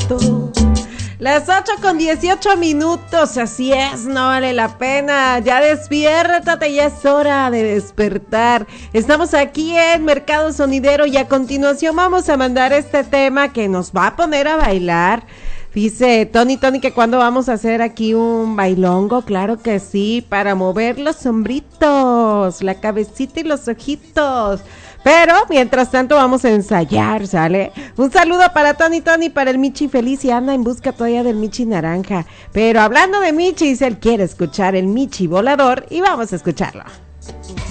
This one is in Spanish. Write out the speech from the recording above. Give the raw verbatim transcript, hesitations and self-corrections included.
tú. Las ocho con dieciocho minutos, así es, no vale la pena. Ya despiértate, ya es hora de despertar. Estamos aquí en Mercado Sonidero y a continuación vamos a mandar este tema que nos va a poner a bailar. Dice Tony, Tony, que cuando vamos a hacer aquí un bailongo, claro que sí, para mover los hombritos, la cabecita y los ojitos. Pero, mientras tanto, vamos a ensayar, ¿sale? Un saludo para Tony, Tony, para el Michi feliz y anda en busca todavía del Michi naranja. Pero hablando de Michi, él quiere escuchar el Michi volador y vamos a escucharlo.